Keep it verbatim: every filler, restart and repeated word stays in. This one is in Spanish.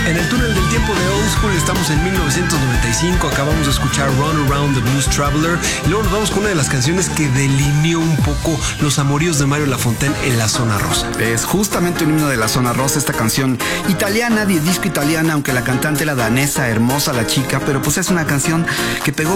En el túnel del tiempo de Old School estamos en mil novecientos noventa y cinco, acabamos de escuchar Run Around the Blues Traveler y luego nos vamos con una de las canciones que delineó un poco los amoríos de Mario Lafontaine en la zona rosa. Es justamente un himno de la zona rosa, esta canción italiana, de disco italiana, aunque la cantante era danesa, hermosa la chica, pero pues es una canción que pegó